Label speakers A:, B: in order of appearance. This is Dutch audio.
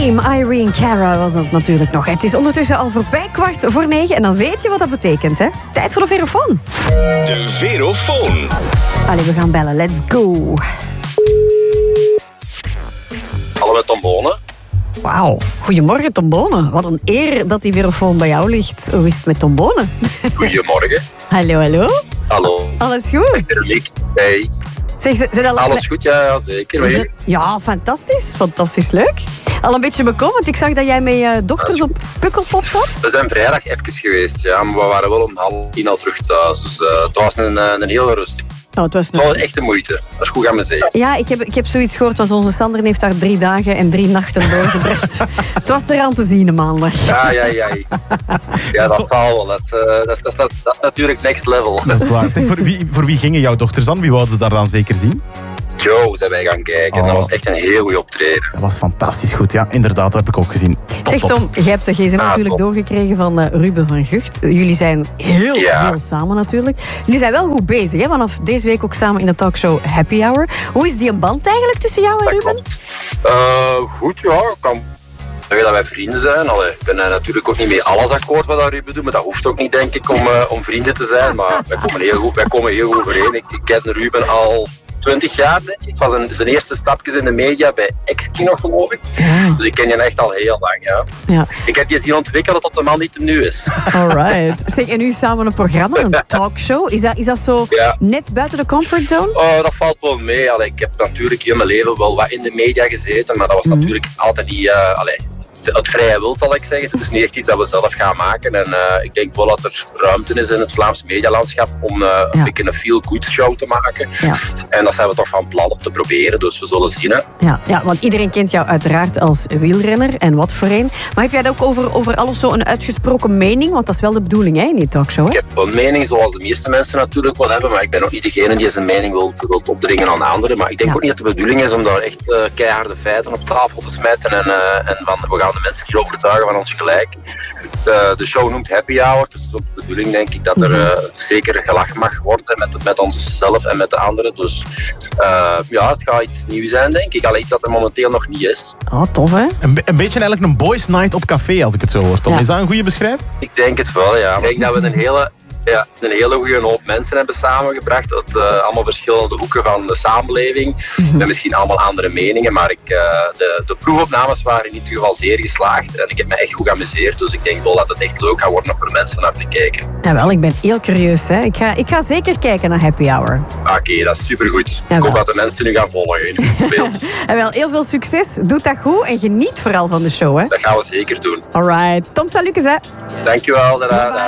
A: Dream, Irene Cara was dat natuurlijk nog. Het is ondertussen al voorbij 8:45 en dan weet je wat dat betekent, hè? Tijd voor de Verofoon.
B: De Verofoon.
A: Allee, we gaan bellen. Let's go.
C: Hallo met Tom Bonen.
A: Wauw. Goedemorgen, Tom Bonen. Wat een eer dat die Verofoon bij jou ligt. Hoe is het met Tom Bonen?
C: Goedemorgen.
A: Hallo, hallo.
C: Hallo.
A: Alles goed?
C: Veronique. Hey.
A: Zeg, zijn al...
C: Alles goed? Ja, zeker.
A: Ja, fantastisch. Fantastisch leuk. Al een beetje bekomen, want ik zag dat jij met je dochters op Pukkelpop zat.
C: We zijn vrijdag even geweest, ja, maar we waren wel om 9:30 al terug thuis. Dus het was een hele rustig.
A: Oh, het
C: was echt de moeite. Dat is goed aan me zeggen.
A: Ja, ik heb zoiets gehoord, want onze Sander heeft daar 3 dagen en 3 nachten doorgebracht. Het was eraan te zien, een maandag.
C: Ja. Ja, dat zal wel. Dat is natuurlijk next level.
D: Dat is waar. Zeg, voor wie gingen jouw dochters dan? Wie wouden ze daar dan zeker zien?
C: Joe zijn wij gaan kijken. Dat was echt een heel goed optreden.
D: Dat was fantastisch goed, ja. Inderdaad, dat heb ik ook gezien.
A: Zeg Tom, jij hebt de gsm natuurlijk doorgekregen van Ruben van Gucht. Jullie zijn heel veel samen natuurlijk. Jullie zijn wel goed bezig, hè? Vanaf deze week ook samen in de talkshow Happy Hour. Hoe is die een band eigenlijk tussen jou en Ruben?
C: Goed, ja. Ik kan zeggen dat wij vrienden zijn. Allee, ik ben natuurlijk ook niet mee alles akkoord wat Ruben doet, maar dat hoeft ook niet, denk ik, om vrienden te zijn. Maar wij komen heel goed overeen. Ik ken Ruben al 20 jaar, denk ik. Van zijn eerste stapjes in de media bij X-Kino, geloof ik. Ja. Dus ik ken je echt al heel lang, ja. Ik heb je zien ontwikkelen tot de man die het nu is.
A: Alright. Zeg, en nu samen een programma, een talkshow. Is dat zo net buiten de comfortzone?
C: Dat valt wel mee. Allee, ik heb natuurlijk heel mijn leven wel wat in de media gezeten, maar dat was natuurlijk altijd niet... het vrije wil, zal ik zeggen. Het is niet echt iets dat we zelf gaan maken. En ik denk wel dat er ruimte is in het Vlaams medialandschap om een beetje een feel-good show te maken. Ja. En dat zijn we toch van plan om te proberen. Dus we zullen zien. Hè.
A: Ja, want iedereen kent jou uiteraard als wielrenner. En wat voor een. Maar heb jij dat ook over alles zo een uitgesproken mening? Want dat is wel de bedoeling, hè, in die talkshow. Hè?
C: Ik heb een mening zoals de meeste mensen natuurlijk wel hebben. Maar ik ben ook niet degene die zijn mening wil opdringen aan anderen. Maar ik denk ook niet dat de bedoeling is om daar echt keiharde feiten op tafel te smijten. En van, we gaan de mensen hier overtuigen van ons gelijk. De show noemt Happy Hour, dus het is ook de bedoeling, denk ik, dat er zeker gelachen mag worden met onszelf en met de anderen. Dus het gaat iets nieuws zijn, denk ik. Iets dat er momenteel nog niet is.
A: Oh, tof, hè?
D: Een beetje eigenlijk een boys night op café, als ik het zo hoor, Tom. Ja. Is dat een goede beschrijving?
C: Ik denk het wel, ja. Ik denk dat we een hele goede hoop mensen hebben samengebracht uit allemaal verschillende hoeken van de samenleving. Met misschien allemaal andere meningen, maar de proefopnames waren in ieder geval zeer geslaagd en ik heb me echt goed geamuseerd. Dus ik denk wel dat het echt leuk gaat worden voor mensen naar te kijken.
A: Jawel, ik ben heel curieus. Hè. Ik ga zeker kijken naar Happy Hour.
C: Oké, dat is supergoed. Ik hoop dat de mensen nu gaan volgen in het beeld.
A: Jawel, heel veel succes. Doe dat goed en geniet vooral van de show. Hè.
C: Dat gaan we zeker doen.
A: Alright. Tom, salutjes, hè.
C: Dankjewel.